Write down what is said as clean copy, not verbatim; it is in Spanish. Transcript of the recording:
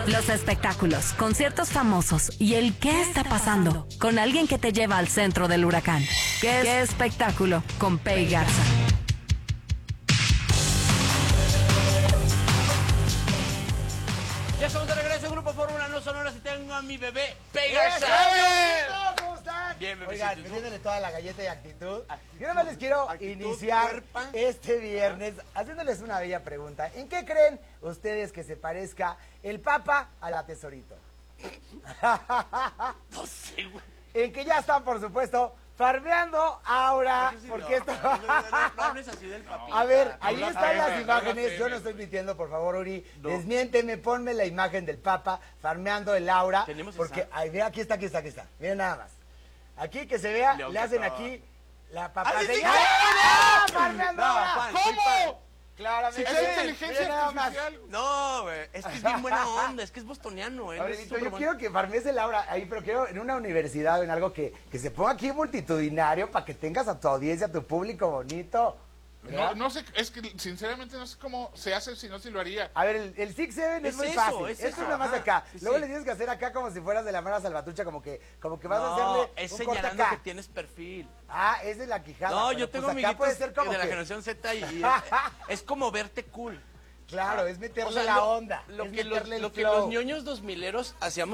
Los espectáculos, conciertos famosos y el qué está pasando con alguien que te lleva al centro del huracán. ¿Qué espectáculo? Con Pei Garza. Ya estamos de regreso en Grupo Fórmula No Sonoras y tengo a mi bebé Pei Garza. ¿Cómo están? Bien, bebé. Oigan, metiéndole toda la galleta y actitud. Yo nada más les quiero iniciar cuerpa. este viernes haciéndoles una bella pregunta. ¿En qué creen ustedes que se parezca el Papa a la Tesorito? No sé, güey. En que ya están, por supuesto, farmeando ahora, porque esto... No hables así del papi. A ver, ahí Habla están las feo, imágenes, habla yo no feo. estoy mintiendo, por favor, Uri, No. desmiénteme, ponme la imagen del Papa farmeando el aura, ¿Tenemos porque, esa? ay, mira, aquí está, miren nada más. Aquí que se vea, León, le hacen que aquí la ¡Ah, papa sí, sí! ¡Ah, farmeando No, aura! fan, soy fan. Claramente. Si es Miren inteligencia nada más. artificial. No, güey. Es que es bien buena onda. Es que es bostoniano, ¿eh? A ver, Es Vito, súper yo bueno. quiero que farmees el aura ahí, pero quiero en una universidad o en algo que se ponga aquí multitudinario para que tengas a tu audiencia, a tu público bonito. ¿verdad? No sé, es que sinceramente no sé cómo se hace, si no, si lo haría. A ver, el 6-7 es Es muy eso, fácil. es Esto eso, es nada más ajá. acá. Sí, Luego sí. le tienes que hacer acá como si fueras de la mera salvatrucha, como que vas a No, hacerle es un corte señalando acá. que tienes perfil. Ah, es de la quijada. No, pero yo tengo pues acá amiguitos puede ser como de la que- generación Z y es como verte cool. Claro, es meterle O sea, la onda. Lo es que, meterle el lo que flow. los ñoños 2000eros hacíamos